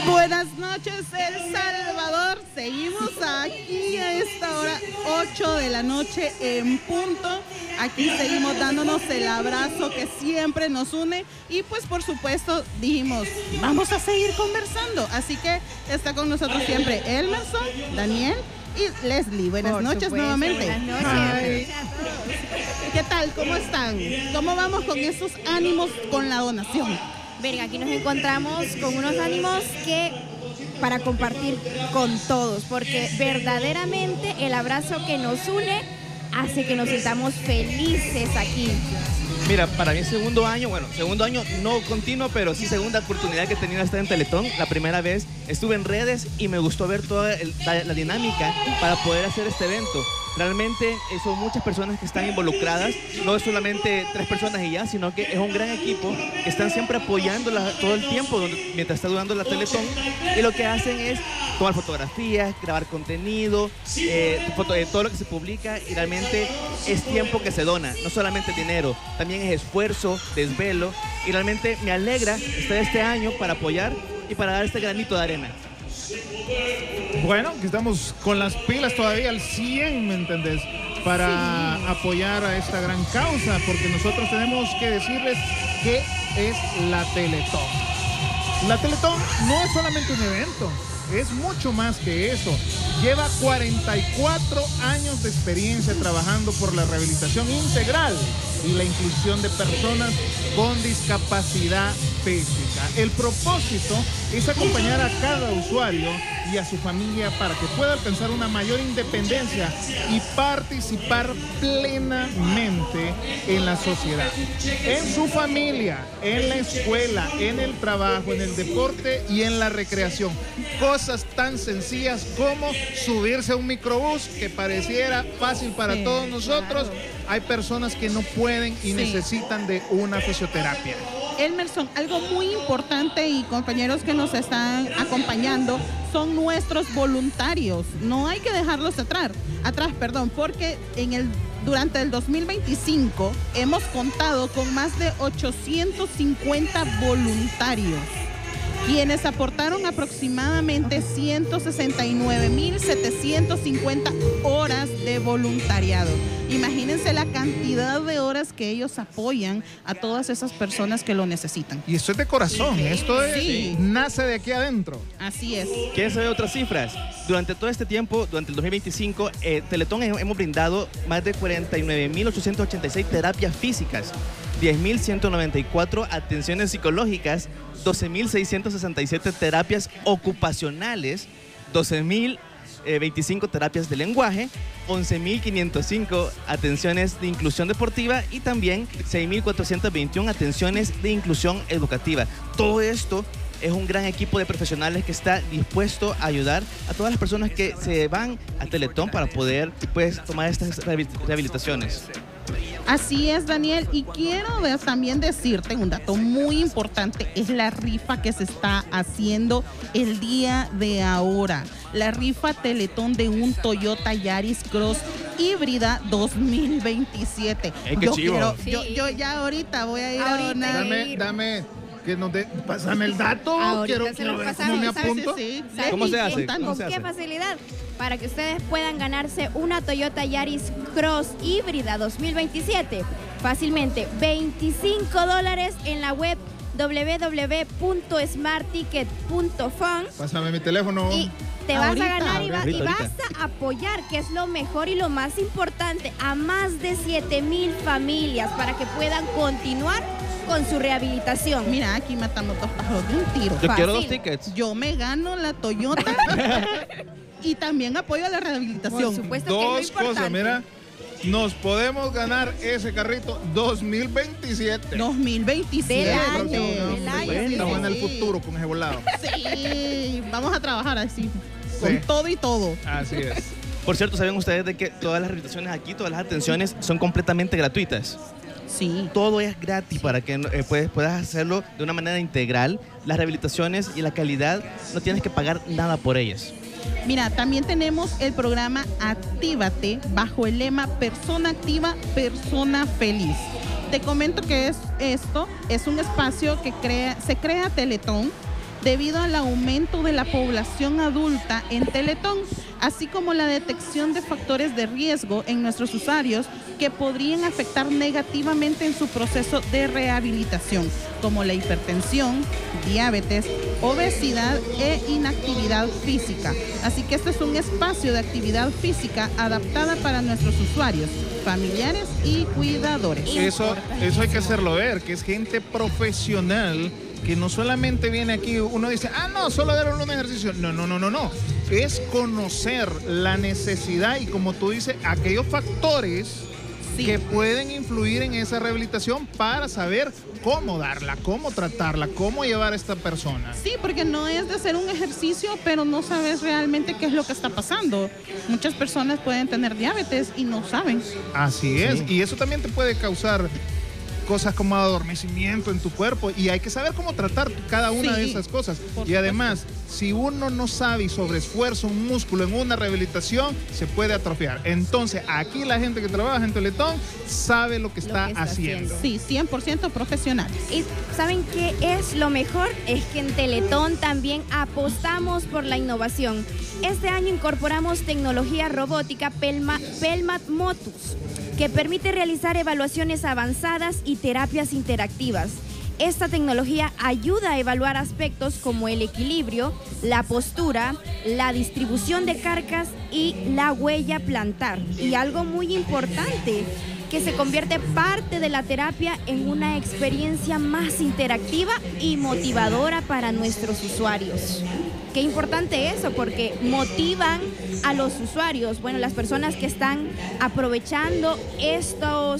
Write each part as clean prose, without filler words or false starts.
Buenas noches, El Salvador. Seguimos aquí a esta hora, 8 de la noche en punto. Aquí seguimos dándonos el abrazo que siempre nos une. Y pues por supuesto dijimos, vamos a seguir conversando. Así que está con nosotros siempre Elmerson, Daniel y Leslie. Buenas noches nuevamente. Buenas noches. ¿Qué tal? ¿Cómo están? ¿Cómo vamos con esos ánimos con la donación? Verga, aquí nos encontramos con unos ánimos que para compartir con todos, porque verdaderamente el abrazo que nos une hace que nos sintamos felices aquí. Mira, para mí segundo año no continuo, pero sí segunda oportunidad que he tenido de estar en Teletón. La primera vez estuve en redes y me gustó ver toda la dinámica para poder hacer este evento. Realmente son muchas personas que están involucradas, no es solamente 3 personas y ya, sino que es un gran equipo que están siempre apoyándola todo el tiempo mientras está durando la Teletón, y lo que hacen es tomar fotografías, grabar contenido, todo lo que se publica, y realmente es tiempo que se dona, no solamente dinero, también es esfuerzo, desvelo, y realmente me alegra estar este año para apoyar y para dar este granito de arena. Bueno, que estamos con las pilas todavía al 100, ¿me entendés? Para apoyar a esta gran causa, porque nosotros tenemos que decirles qué es la Teletón. La Teletón no es solamente un evento, es mucho más que eso. Lleva 44 años de experiencia trabajando por la rehabilitación integral y la inclusión de personas con discapacidad física. El propósito es acompañar a cada usuario y a su familia para que pueda alcanzar una mayor independencia y participar plenamente en la sociedad, en su familia, en la escuela, en el trabajo, en el deporte y en la recreación. Cosas tan sencillas como subirse a un microbús, que pareciera fácil para todos nosotros. Hay personas que no pueden y necesitan de una fisioterapia. Elmerson, algo muy importante, y compañeros que nos están acompañando, son nuestros voluntarios. No hay que dejarlos atrás, porque durante el 2025 hemos contado con más de 850 voluntarios, quienes aportaron aproximadamente 169.750 horas de voluntariado. Imagínense la cantidad de horas que ellos apoyan a todas esas personas que lo necesitan. Y esto es de corazón, esto nace de aquí adentro. Así es. ¿Quieren saber otras cifras? Durante todo este tiempo, durante el 2025, Teletón hemos brindado más de 49.886 terapias físicas, 10.194 atenciones psicológicas, 12.667 terapias ocupacionales, 12.025 terapias de lenguaje, 11.505 atenciones de inclusión deportiva y también 6.421 atenciones de inclusión educativa. Todo esto es un gran equipo de profesionales que está dispuesto a ayudar a todas las personas que se van a Teletón para poder tomar estas rehabilitaciones. Así es, Daniel, y quiero también decirte un dato muy importante, es la rifa que se está haciendo el día de ahora. La rifa Teletón de un Toyota Yaris Cross híbrida 2027. ¡Qué chivo! Yo ya ahorita voy a ir a donar. Dame, pásame el dato. Quiero ver cómo me apunto. Sí. ¿Cómo se hace? ¿Con qué facilidad? Para que ustedes puedan ganarse una Toyota Yaris Cross híbrida 2027. Fácilmente, $25 en la web www.smartticket.fun. Pásame mi teléfono. Y te vas a ganar y ahorita. vas a apoyar, que es lo mejor y lo más importante, a más de 7,000 familias para que puedan continuar con su rehabilitación. Mira, aquí matamos 2 pájaros de un tiro. Yo quiero Fácil. 2 tickets. Yo me gano la Toyota y también apoyo a la rehabilitación. Por supuesto que es Dos lo cosas, importante. mira. Nos podemos ganar ese carrito 2027. 2027. Del año, Del año. Estamos en el futuro con ese volado. Sí, vamos a trabajar así, con Sí. todo y todo. Así es. Por cierto, ¿saben ustedes de que todas las rehabilitaciones aquí, todas las atenciones son completamente gratuitas? Sí. Todo es gratis para que puedas hacerlo de una manera integral. Las rehabilitaciones y la calidad, no tienes que pagar nada por ellas. Mira, también tenemos el programa Actívate bajo el lema Persona Activa, Persona Feliz. Te comento que esto es un espacio que se crea Teletón, debido al aumento de la población adulta en Teletón, así como la detección de factores de riesgo en nuestros usuarios que podrían afectar negativamente en su proceso de rehabilitación, como la hipertensión, diabetes, obesidad e inactividad física. Así que este es un espacio de actividad física adaptada para nuestros usuarios, familiares y cuidadores. Eso hay que hacerlo ver, que es gente profesional que no solamente viene aquí, uno dice, no, solo dar un ejercicio. No. Es conocer la necesidad y, como tú dices, aquellos factores que pueden influir en esa rehabilitación para saber cómo darla, cómo tratarla, cómo llevar a esta persona. Sí, porque no es de hacer un ejercicio, pero no sabes realmente qué es lo que está pasando. Muchas personas pueden tener diabetes y no saben. Así es, y eso también te puede causar cosas como adormecimiento en tu cuerpo, y hay que saber cómo tratar cada una de esas cosas. Y además, si uno no sabe y sobreesfuerza un músculo en una rehabilitación, se puede atrofiar. Entonces, aquí la gente que trabaja en Teletón sabe lo que está haciendo. Sí, 100% profesionales. ¿Y saben qué es lo mejor? Es que en Teletón también apostamos por la innovación. Este año incorporamos tecnología robótica Pelmat Motus, que permite realizar evaluaciones avanzadas y terapias interactivas. Esta tecnología ayuda a evaluar aspectos como el equilibrio, la postura, la distribución de cargas y la huella plantar. Y algo muy importante, que se convierte parte de la terapia en una experiencia más interactiva y motivadora para nuestros usuarios. Qué importante eso, porque motivan a los usuarios, las personas que están aprovechando esta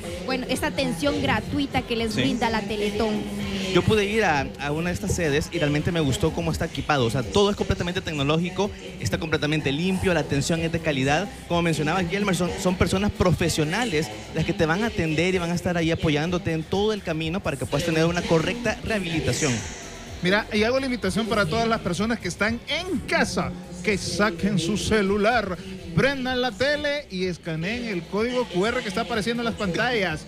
atención gratuita que les brinda la Teletón. Yo pude ir a una de estas sedes y realmente me gustó cómo está equipado. O sea, todo es completamente tecnológico, está completamente limpio, la atención es de calidad. Como mencionaba Guillermo, son personas profesionales las que te van a atender y van a estar ahí apoyándote en todo el camino para que puedas tener una correcta rehabilitación. Mira, y hago la invitación para todas las personas que están en casa, que saquen su celular, prendan la tele y escaneen el código QR que está apareciendo en las pantallas.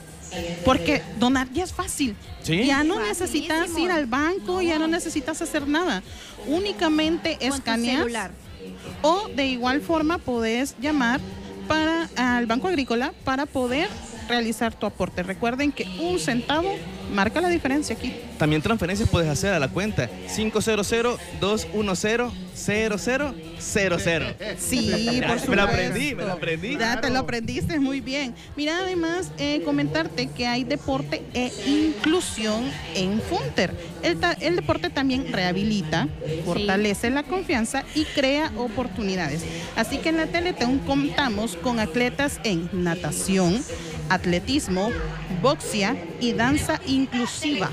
Porque donar ya es fácil. ¿Sí? Ya no necesitas ir al banco, ya no necesitas hacer nada. Únicamente escaneas. O de igual forma podés llamar al Banco Agrícola para poder realizar tu aporte. Recuerden que 1 centavo marca la diferencia aquí. También transferencias puedes hacer a la cuenta 500-210-0000. Sí, por supuesto. Me la aprendí. Ya te lo aprendiste muy bien. Mira, además, comentarte que hay deporte e inclusión en Funter. El deporte también rehabilita, fortalece la confianza y crea oportunidades. Así que en la Teletón contamos con atletas en natación, atletismo, boxea y danza inclusiva.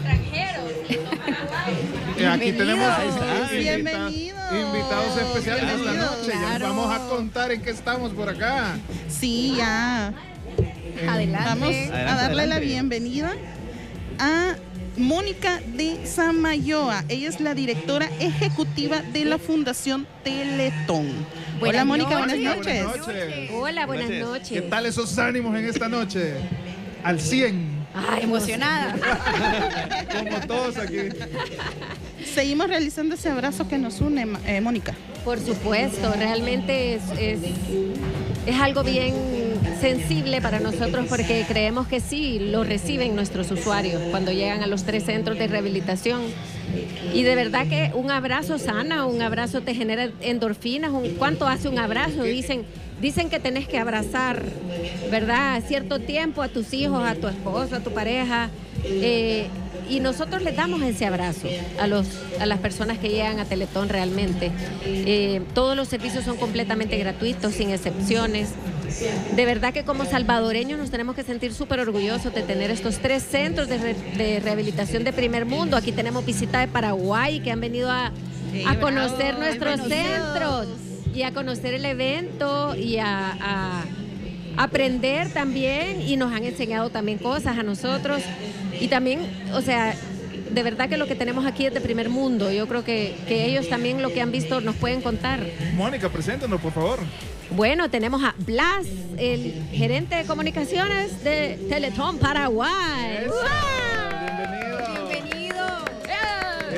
Aquí tenemos invitados especiales esta noche. Ya les vamos a contar en qué estamos por acá. Sí, ya. Adelante. Vamos a darle la bienvenida a Mónica de Samayoa. Ella es la directora ejecutiva de la Fundación Teletón. Hola, Mónica, buenas noches. Hola, buenas noches. ¿Qué tal esos ánimos en esta noche? Al 100. Emocionada. Como todos aquí. Seguimos realizando ese abrazo que nos une, Mónica. Por supuesto, realmente es algo bien sensible para nosotros porque creemos que sí lo reciben nuestros usuarios cuando llegan a los 3 centros de rehabilitación. Y de verdad que un abrazo sana, un abrazo te genera endorfinas. ¿Cuánto hace un abrazo? Dicen que tenés que abrazar, ¿verdad? A cierto tiempo a tus hijos, a tu esposo, a tu pareja. Y nosotros les damos ese abrazo a las personas que llegan a Teletón realmente. Todos los servicios son completamente gratuitos, sin excepciones. De verdad que como salvadoreños nos tenemos que sentir súper orgullosos de tener estos 3 centros de rehabilitación de primer mundo. Aquí tenemos visita de Paraguay que han venido a conocer nuestros centros y a conocer el evento y a aprender también, y nos han enseñado también cosas a nosotros. Y también, o sea, de verdad que lo que tenemos aquí es de primer mundo. Yo creo que ellos también lo que han visto nos pueden contar. Mónica, preséntanos, por favor. Bueno, tenemos a Blas, el gerente de comunicaciones de Teletón Paraguay. Bienvenido.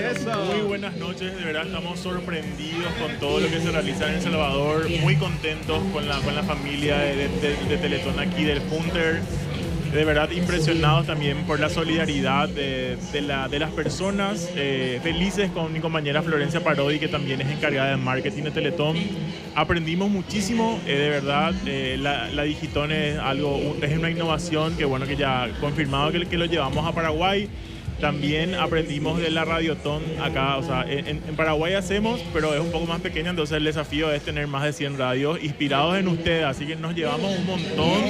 Muy buenas noches, de verdad estamos sorprendidos con todo lo que se realiza en El Salvador, muy contentos con la familia de Teletón aquí, del Punter. De verdad impresionados también por la solidaridad de las personas, felices con mi compañera Florencia Parodi, que también es encargada de marketing de Teletón. Aprendimos muchísimo, de verdad, la Digitón es una innovación que bueno, que ya confirmado que lo llevamos a Paraguay. También aprendimos de la Radiotón acá, o sea, en Paraguay hacemos, pero es un poco más pequeña, entonces el desafío es tener más de 100 radios inspirados en ustedes, así que nos llevamos un montón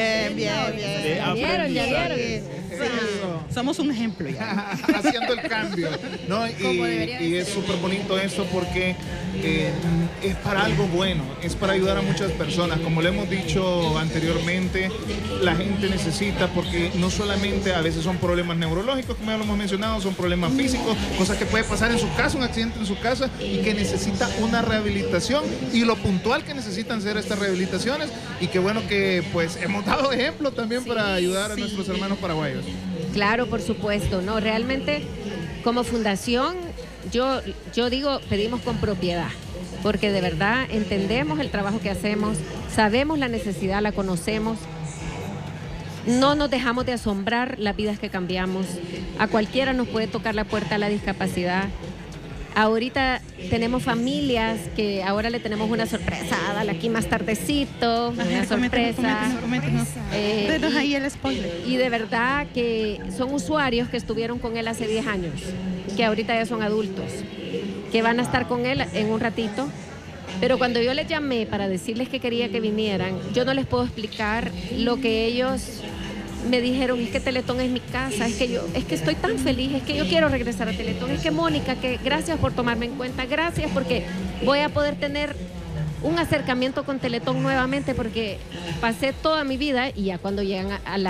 de aprendizaje. Somos un ejemplo ya. Haciendo el cambio, ¿no? Y es súper bonito eso porque es para algo bueno, es para ayudar a muchas personas. Como le hemos dicho anteriormente, la gente necesita, porque no solamente a veces son problemas neurológicos, como ya lo hemos mencionado, son problemas físicos, cosas que puede pasar en su casa, un accidente en su casa, y que necesita una rehabilitación, y lo puntual que necesitan ser estas rehabilitaciones, y qué bueno que pues hemos dado ejemplo también para ayudar a nuestros hermanos paraguayos. Claro, por supuesto, no, realmente como fundación yo digo, pedimos con propiedad, porque de verdad entendemos el trabajo que hacemos, sabemos la necesidad, la conocemos, no nos dejamos de asombrar las vidas que cambiamos, a cualquiera nos puede tocar la puerta a la discapacidad. Ahorita tenemos familias que ahora le tenemos una sorpresa a Adal aquí más tardecito, una sorpresa. Denos ahí el spoiler. Y de verdad que son usuarios que estuvieron con él hace 10 años, que ahorita ya son adultos, que van a estar con él en un ratito. Pero cuando yo les llamé para decirles que quería que vinieran, yo no les puedo explicar lo que ellos me dijeron. Es que Teletón es mi casa, es que estoy tan feliz, es que yo quiero regresar a Teletón, es que Mónica, que gracias por tomarme en cuenta, gracias porque voy a poder tener un acercamiento con Teletón nuevamente, porque pasé toda mi vida y ya cuando llegan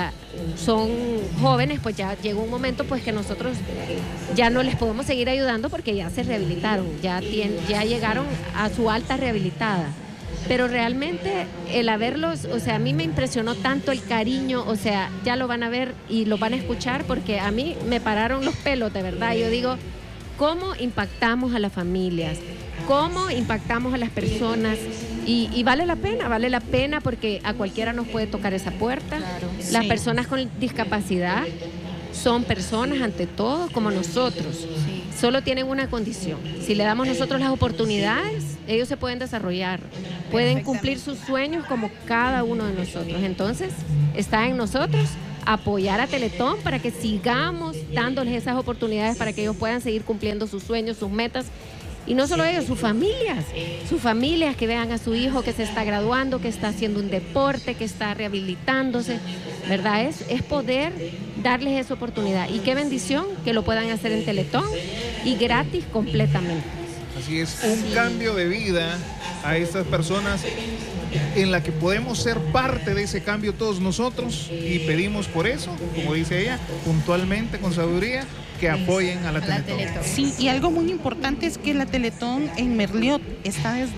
son jóvenes, pues ya llega un momento pues que nosotros ya no les podemos seguir ayudando porque ya se rehabilitaron, ya llegaron a su alta rehabilitada. Pero realmente el haberlos, o sea, a mí me impresionó tanto el cariño, o sea, ya lo van a ver y lo van a escuchar, porque a mí me pararon los pelos, de verdad. Yo digo, ¿cómo impactamos a las familias? ¿Cómo impactamos a las personas? Y vale la pena porque a cualquiera nos puede tocar esa puerta. Claro, las sí. Personas con discapacidad son personas ante todo como nosotros. Sí. Solo tienen una condición. Si le damos nosotros las oportunidades, ellos se pueden desarrollar, pueden cumplir sus sueños como cada uno de nosotros. Entonces, está en nosotros apoyar a Teletón para que sigamos dándoles esas oportunidades para que ellos puedan seguir cumpliendo sus sueños, sus metas. Y no solo ellos, sus familias que vean a su hijo que se está graduando, que está haciendo un deporte, que está rehabilitándose, ¿verdad? Es poder darles esa oportunidad. Y qué bendición que lo puedan hacer en Teletón y gratis completamente. Así es, un cambio de vida a estas personas en la que podemos ser parte de ese cambio todos nosotros, y pedimos por eso, como dice ella, puntualmente, con sabiduría, que apoyen a la Teletón. Sí, y algo muy importante es que la Teletón en Merliot está desde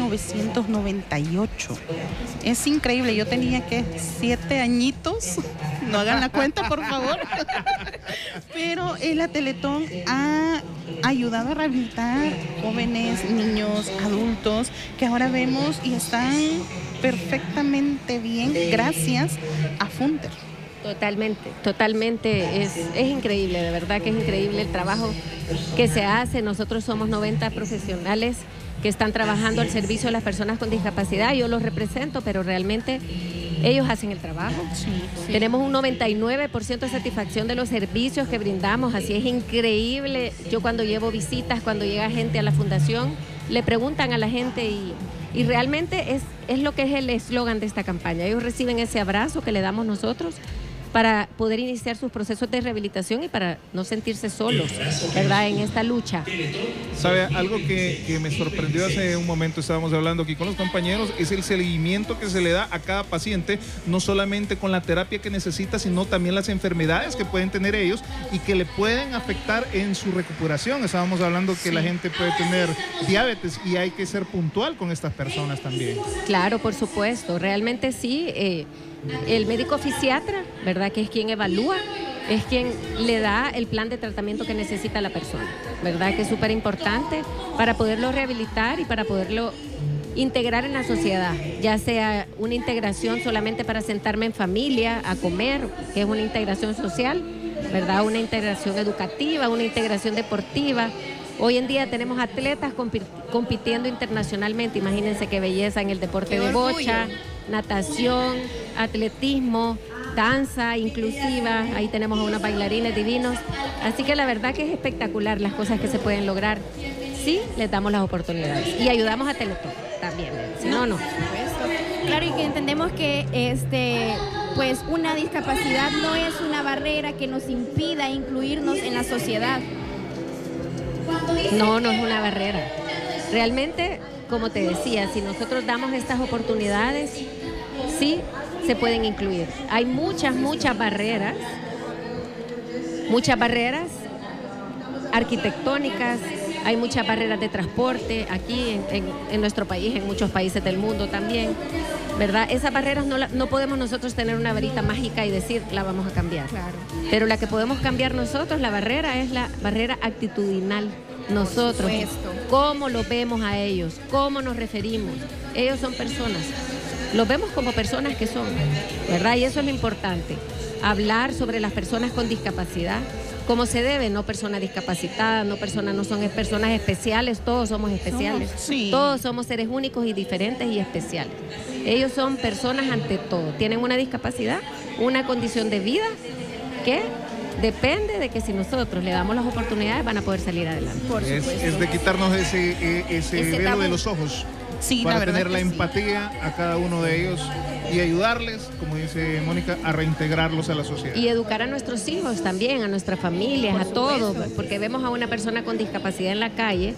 1998. Es increíble, yo tenía que 7 añitos, no hagan la cuenta por favor, pero la Teletón ha ayudado a rehabilitar jóvenes, niños, adultos, que ahora vemos y están perfectamente bien gracias a Funter. Totalmente, es increíble, de verdad que es increíble el trabajo que se hace. Nosotros somos 90 profesionales que están trabajando al servicio de las personas con discapacidad. Yo los represento, pero realmente ellos hacen el trabajo. Sí. Tenemos un 99% de satisfacción de los servicios que brindamos, así es increíble. Yo cuando llevo visitas, cuando llega gente a la fundación, le preguntan a la gente y realmente es lo que es el eslogan de esta campaña. Ellos reciben ese abrazo que le damos nosotros para poder iniciar sus procesos de rehabilitación y para no sentirse solos, ¿verdad?, en esta lucha. ¿Sabe? Algo que me sorprendió hace un momento, estábamos hablando aquí con los compañeros, es el seguimiento que se le da a cada paciente, no solamente con la terapia que necesita, sino también las enfermedades que pueden tener ellos y que le pueden afectar en su recuperación. Estábamos hablando que la gente puede tener diabetes y hay que ser puntual con estas personas también. Claro, por supuesto, realmente sí. El médico fisiatra, ¿verdad?, que es quien evalúa es quien le da el plan de tratamiento que necesita la persona, ¿verdad? Que es súper importante para poderlo rehabilitar y para poderlo integrar en la sociedad, ya sea una integración solamente para sentarme en familia a comer, que es una integración social, ¿verdad? Una integración educativa, una integración deportiva. Hoy en día tenemos atletas compitiendo internacionalmente, imagínense qué belleza en el deporte de bocha, natación, atletismo, danza inclusiva, ahí tenemos a unos bailarines divinos, así que la verdad que es espectacular las cosas que se pueden lograr si les damos las oportunidades y ayudamos a Teletón también, si no, no. Claro, y que entendemos que pues una discapacidad no es una barrera que nos impida incluirnos en la sociedad. No, no es una barrera. Realmente, como te decía, si nosotros damos estas oportunidades, sí se pueden incluir. Hay muchas barreras arquitectónicas, hay muchas barreras de transporte aquí en nuestro país, en muchos países del mundo también, ¿verdad? Esas barreras no podemos nosotros tener una varita mágica y decir, la vamos a cambiar. Claro. Pero la que podemos cambiar nosotros, la barrera, es la barrera actitudinal. Nosotros, cómo los vemos a ellos, cómo nos referimos. Ellos son personas, los vemos como personas que son, ¿verdad? Y eso es lo importante, hablar sobre las personas con discapacidad, como se debe, no personas discapacitadas, no son personas especiales, todos somos especiales, todos somos seres únicos y diferentes y especiales. Ellos son personas ante todo, tienen una discapacidad, una condición de vida que depende de que si nosotros le damos las oportunidades van a poder salir adelante. Es de quitarnos ese velo tabú de los ojos. Sí, para la verdad tener que la sí. empatía a cada uno de ellos y ayudarles, como dice Mónica, a reintegrarlos a la sociedad. Y educar a nuestros hijos también, a nuestras familias, a todos, porque vemos a una persona con discapacidad en la calle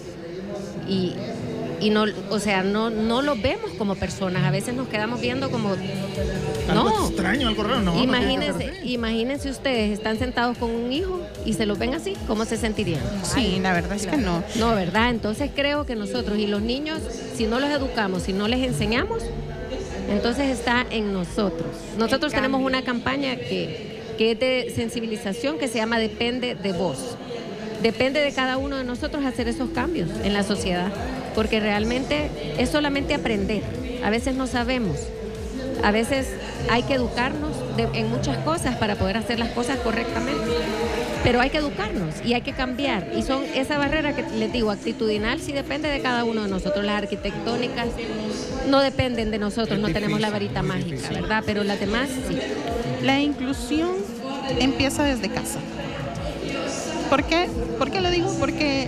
y no, o sea, no los vemos como personas, a veces nos quedamos viendo como Algo extraño, algo raro, no. Imagínense ustedes, están sentados con un hijo y se los ven así, ¿cómo se sentirían? Sí, la verdad es que no. No, ¿verdad? Entonces creo que nosotros y los niños, si no los educamos, si no les enseñamos, entonces está en nosotros. Nosotros tenemos una campaña que es de sensibilización que se llama Depende de Vos. Depende de cada uno de nosotros hacer esos cambios en la sociedad, porque realmente es solamente aprender. A veces no sabemos, a veces hay que educarnos en muchas cosas para poder hacer las cosas correctamente, pero hay que educarnos y hay que cambiar. Y son esa barrera que les digo, actitudinal, sí depende de cada uno de nosotros. Las arquitectónicas no dependen de nosotros, no tenemos la varita mágica, ¿verdad? Pero las demás sí. La inclusión empieza desde casa. ¿Por qué? ¿Por qué lo digo? Porque